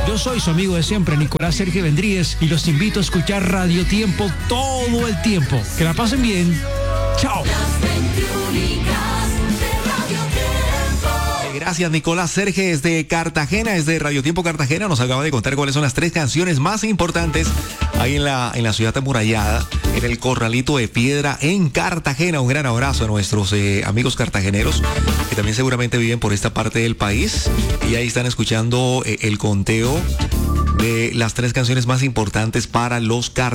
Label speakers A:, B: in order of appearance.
A: Yo soy su amigo de siempre, Nicolás Sergio Vendríez, y los invito a escuchar Radio Tiempo todo el tiempo. Que la pasen bien. Chao.
B: Gracias, Nicolás Sergio, desde Cartagena, desde Radio Tiempo Cartagena. Nos acaba de contar cuáles son las 3 canciones más importantes ahí en la ciudad amurallada, en el Corralito de Piedra, en Cartagena. Un gran abrazo a nuestros amigos cartageneros, que también seguramente viven por esta parte del país. Y ahí están escuchando el conteo de las 3 canciones más importantes para los cartageneros.